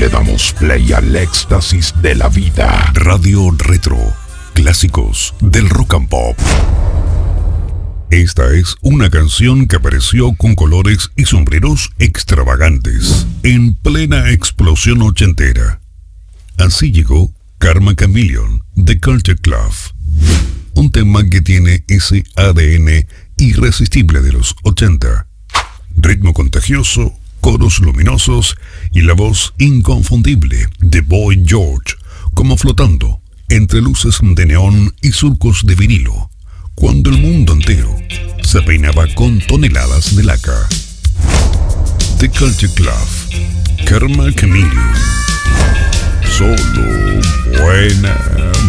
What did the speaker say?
Le damos play al éxtasis de la vida. Radio Retro. Clásicos del rock and pop. Esta es una canción que apareció con colores y sombreros extravagantes en plena explosión ochentera. Así llegó Karma Chameleon de Culture Club. Un tema que tiene ese ADN irresistible de los 80. Ritmo contagioso, coros luminosos y la voz inconfundible de Boy George, como flotando entre luces de neón y surcos de vinilo, cuando el mundo entero se peinaba con toneladas de laca. The Culture Club, Karma Chameleon. Solo buena